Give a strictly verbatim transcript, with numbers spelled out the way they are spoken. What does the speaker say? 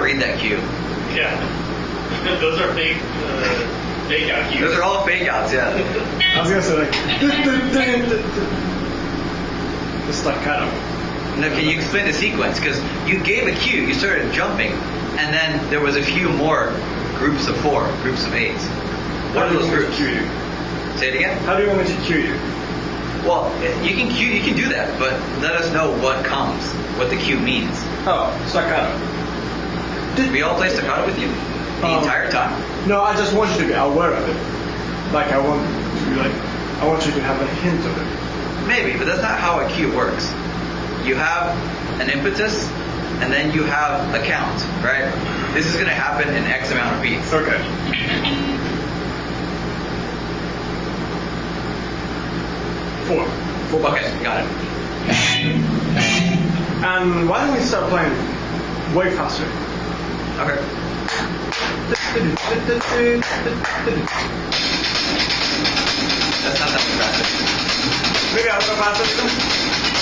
read that cue. Yeah. Those are fake, uh, fake out cues. Those are all fake outs, yeah. I was gonna say like the staccato. Now, can you explain the sequence? Because you gave a cue, you started jumping, and then there was a few more groups of four, groups of eight. What are those groups? Cue you? Say it again. How do you want me to cue you? Well, you can cue, you can do that, but let us know what comes, what the cue means. Oh, staccato. Did we all play staccato with you the Um, entire time? No, I just want you to be aware of it. Like I want to be like, I want you to have a hint of it. Maybe, but that's not how a cue works. You have an impetus, and then you have a count, right? This is going to happen in X amount of beats. Okay. Four. Four. Okay, got it. And why don't we start playing way faster? Okay.